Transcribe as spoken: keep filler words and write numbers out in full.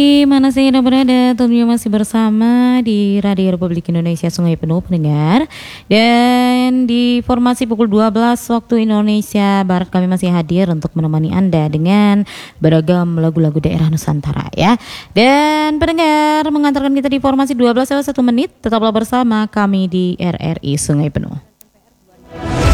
Di mana saya Anda berada, tentunya masih bersama di Radio Republik Indonesia Sungai Penuh pendengar. Dan di formasi pukul dua belas waktu Indonesia Barat kami masih hadir untuk menemani Anda dengan beragam lagu-lagu daerah Nusantara ya. Dan pendengar mengantarkan kita di formasi dua belas lewat satu menit. Tetaplah bersama kami di R R I Sungai Penuh.